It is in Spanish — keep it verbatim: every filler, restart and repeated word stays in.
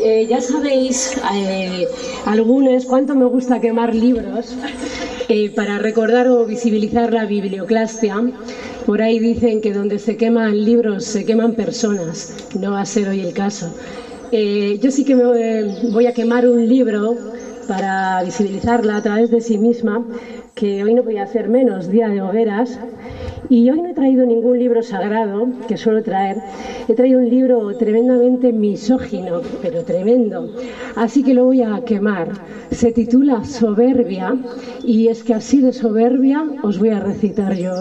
eh, ya sabéis, eh, algunos, cuánto me gusta quemar libros eh, para recordar o visibilizar la biblioclastia. Por ahí dicen que donde se queman libros se queman personas. No va a ser hoy el caso. Eh, yo sí que me voy a quemar un libro para visibilizarla a través de sí misma, que hoy no podía ser menos, Día de Hogueras. Y hoy no he traído ningún libro sagrado, que suelo traer. He traído un libro tremendamente misógino, pero tremendo. Así que lo voy a quemar. Se titula Soberbia, y es que así de soberbia os voy a recitar yo.